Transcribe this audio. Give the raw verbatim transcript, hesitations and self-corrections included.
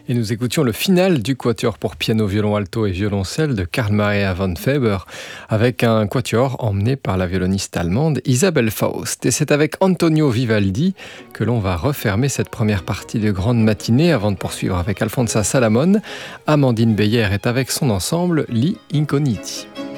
Et nous écoutions le final du quatuor pour piano, violon alto et violoncelle de Carl Maria von Weber, avec un quatuor emmené par la violoniste allemande Isabelle Faust. Et c'est avec Antonio Vivaldi que l'on va refermer cette première partie de grande matinée avant de poursuivre avec Alfonsa Salamone. Amandine Beyer est avec son ensemble Li Incogniti.